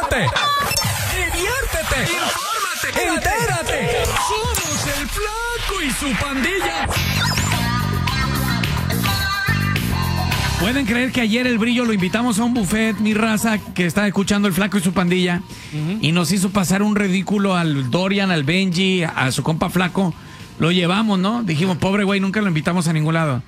Infórmate. Diviértete. Infórmate. Entérate. Somos el Flaco y su pandilla. ¿Pueden creer que ayer el Brillo lo invitamos a un buffet, mi raza, que está escuchando el Flaco y su pandilla, y nos hizo pasar un ridículo al Dorian, al Benji, a su compa Flaco? Lo llevamos, ¿no? Dijimos, pobre güey, nunca lo invitamos a ningún lado.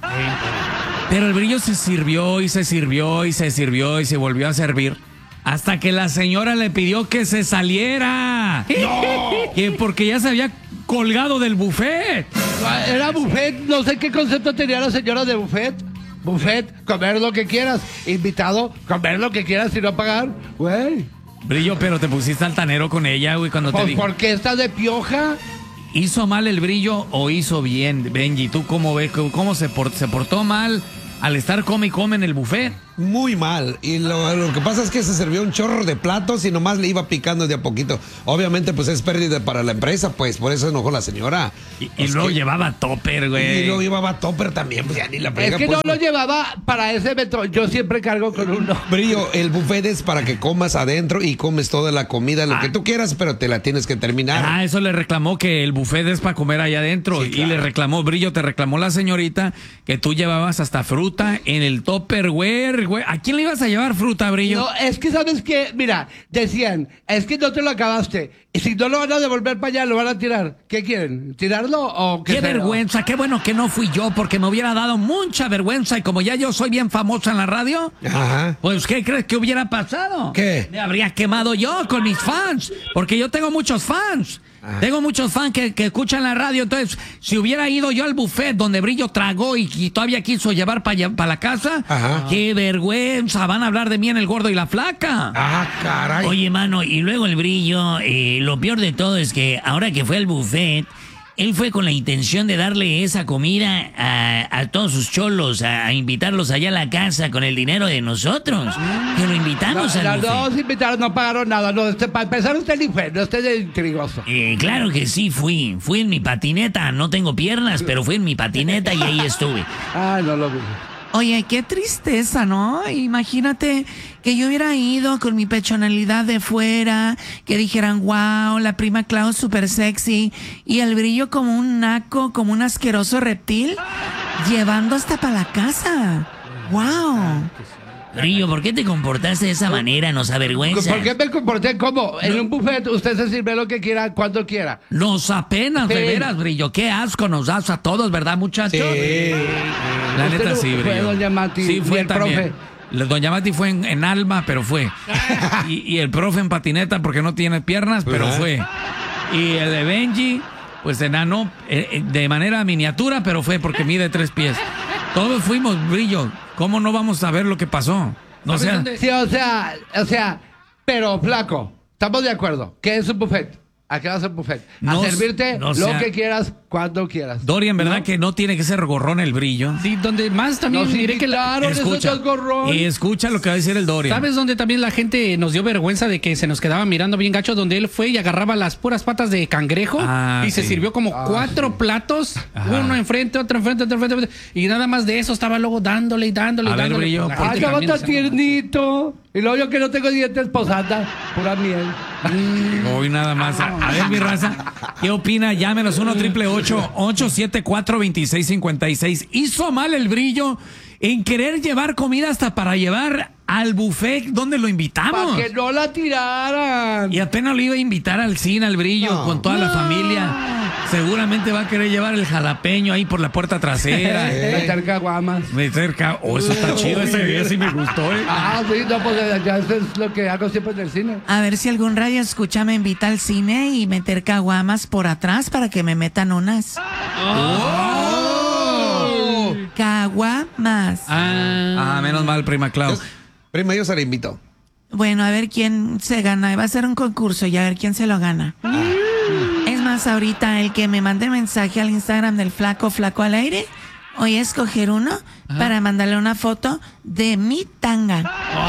Pero el Brillo se sirvió y se sirvió y se sirvió y se volvió a servir hasta que la señora le pidió que se saliera. ¡No! Que porque ya se había colgado del buffet. Era buffet, no sé qué concepto tenía la señora de buffet. Buffet, comer lo que quieras. Invitado, comer lo que quieras y no pagar. Güey. Brillo, pero te pusiste altanero con ella, güey, cuando te dijo. ¿Por qué estás de pioja? ¿Hizo mal el Brillo o hizo bien, Benji? ¿Tú cómo ves? ¿Cómo se portó mal al estar come y come en el buffet? Muy mal. Y lo que pasa es que se sirvió un chorro de platos y nomás le iba picando de a poquito. Obviamente, pues es pérdida para la empresa, pues por eso enojó la señora. Y luego llevaba topper, güey. Y luego llevaba topper también, pues ya ni la pega. Es que pues, no lo llevaba para ese metro. Yo siempre cargo con uno. Brillo, el buffet es para que comas adentro y comes toda la comida, lo que tú quieras, pero te la tienes que terminar. Ah, eso le reclamó, que el buffet es para comer allá adentro. Sí, claro. Y le reclamó, Brillo, te reclamó la señorita que tú llevabas hasta fruta en el topperware, güey. ¿A quién le ibas a llevar fruta, Brillo? No, es que sabes que, mira, decían, es que no te lo acabaste. Y si no lo van a devolver para allá, lo van a tirar. ¿Qué quieren? ¿Tirarlo o qué? Qué vergüenza, qué bueno que no fui yo, porque me hubiera dado mucha vergüenza. Y como ya yo soy bien famosa en la radio, ajá, pues ¿qué crees que hubiera pasado? ¿Qué? Me habría quemado yo con mis fans, porque yo tengo muchos fans. Ajá. Tengo muchos fans que escuchan la radio. Entonces, si hubiera ido yo al buffet donde Brillo tragó y todavía quiso llevar para la casa, ajá, qué vergüenza, van a hablar de mí en El Gordo y la Flaca. Ah, caray. Oye, mano, y luego el Brillo, lo peor de todo es que ahora que fue al buffet, él fue con la intención de darle esa comida a todos sus cholos, a invitarlos allá a la casa con el dinero de nosotros. Que lo invitamos al buffet. No, invitaron, no pagaron nada. No, para empezar usted ni fue, no esté de intrigoso. Claro que sí, fui en mi patineta. No tengo piernas, pero fui en mi patineta y ahí estuve. Ah, no lo vi. Oye, qué tristeza, ¿no? Imagínate que yo hubiera ido con mi pechonalidad de fuera, que dijeran, wow, la prima Clau súper sexy, y el Brillo como un naco, como un asqueroso reptil, llevando hasta para la casa. ¡Wow! Brillo, ¿por qué te comportaste de esa manera? Nos avergüenza. ¿Por qué me comporté como? En un buffet usted se sirve lo que quiera, cuando quiera. Nos apenas, sí, de veras, Brillo. Qué asco nos das a todos, ¿verdad, muchachos? Sí. La neta sí, Brillo. Fue Doña Mati, sí, fue y el también. Profe. Doña Mati fue en alma, pero fue. Y el profe en patineta porque no tiene piernas, pero fue. Y el de Benji, pues enano, de manera miniatura, pero fue porque mide 3 pies. Todos fuimos, Brillo. ¿Cómo no vamos a ver lo que pasó? No sea... Sí, o sea, pero Flaco, estamos de acuerdo. ¿Qué es un buffet? ¿A qué vas a un buffet? A servirte lo que quieras, cuando quieras. Dorian, ¿verdad que no tiene que ser gorrón el Brillo? Sí, donde más también diré que escucha lo que va a decir el Dorian. ¿Sabes dónde también la gente nos dio vergüenza de que se nos quedaba mirando bien gacho? Donde él fue y agarraba las puras patas de cangrejo y se sirvió como 4 platos, uno enfrente, otro enfrente, otro enfrente, y nada más de eso estaba luego dándole y dándole y dándole. Brillo, estaba tan tiernito. Y luego yo que no tengo dientes, posada, pura miel. Hoy nada más. A ver, mi raza, ¿qué opina? Llámenos 1-888-874-2656. ¿Hizo mal el Brillo en querer llevar comida hasta para llevar al buffet donde lo invitamos? Para que no la tiraran. Y apenas lo iba a invitar al cine, al Brillo, con toda la familia. Seguramente va a querer llevar el jalapeño ahí por la puerta trasera. Meter caguamas. Eso está chido, ese día sí me gustó, sí, no, pues ya eso es lo que hago siempre en el cine. A ver si algún radio escucha me invita al cine y meter caguamas por atrás para que me metan unas. Caguamas. Menos mal, prima Clau. Prima, yo se la invito. Bueno, a ver quién se gana. Va a ser un concurso y a ver quién se lo gana. Es más, ahorita el que me mande mensaje al Instagram del Flaco al aire, voy a escoger uno para mandarle una foto de mi tanga.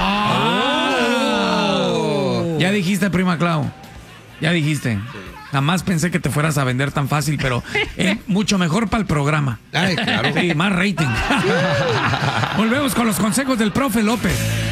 Ya dijiste, prima Clau. Ya dijiste. Jamás pensé que te fueras a vender tan fácil, pero mucho mejor para el programa. Ay, claro. Sí, más rating. Volvemos con los consejos del profe López.